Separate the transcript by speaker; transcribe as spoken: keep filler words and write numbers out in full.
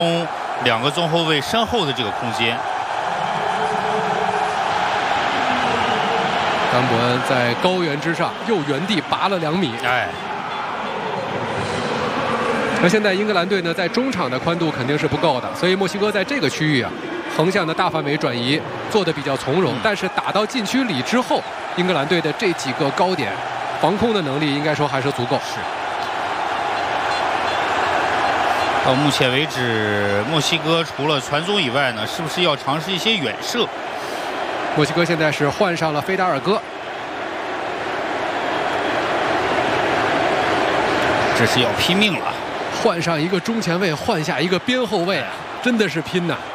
Speaker 1: 两个中后卫身后的这个空间。
Speaker 2: 冈伯恩在高原之上又原地拔了两米。
Speaker 1: 哎，
Speaker 2: 那现在英格兰队呢，在中场的宽度肯定是不够的，所以墨西哥在这个区域啊，横向的大范围转移做得比较从容。嗯、但是打到禁区里之后，英格兰队的这几个高点防空的能力应该说还是足够。
Speaker 1: 是。到目前为止，墨西哥除了传中以外呢，是不是要尝试一些远射？
Speaker 2: 墨西哥现在是换上了菲达尔戈，
Speaker 1: 这是要拼命了。
Speaker 2: 换上一个中前卫，换下一个边后卫啊，真的是拼呐！